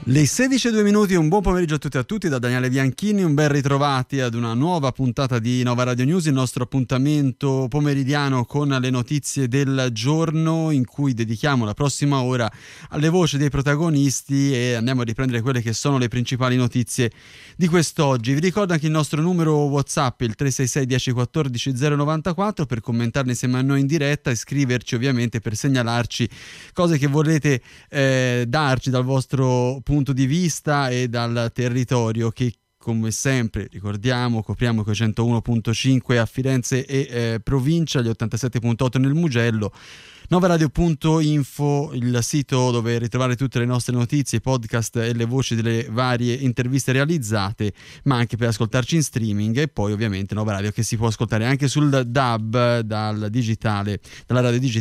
Le 16:02, un buon pomeriggio a tutti e a tutti da Daniele Bianchini, un ben ritrovati ad una nuova puntata di Nova Radio News, il nostro appuntamento pomeridiano con le notizie del giorno in cui dedichiamo la prossima ora alle voci dei protagonisti e andiamo a riprendere quelle che sono le principali notizie di quest'oggi. Vi ricordo anche il nostro numero WhatsApp, il 366 1014 094, per commentarne insieme a noi in diretta e scriverci ovviamente per segnalarci cose che volete darci dal vostro punto di vista e dal territorio che, come sempre ricordiamo, copriamo con 101.5 a Firenze e provincia, gli 87.8 nel Mugello. Novaradio.info, il sito dove ritrovare tutte le nostre notizie, podcast e le voci delle varie interviste realizzate, ma anche per ascoltarci in streaming. E poi ovviamente Nova Radio che si può ascoltare anche sul DAB, dalla radio digitale